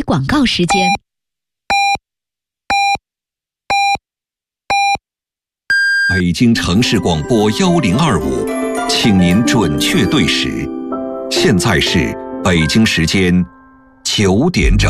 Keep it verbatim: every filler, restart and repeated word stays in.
广告时间。 北京城市广播幺零二五，请您准确对时。现在是北京时间九点整。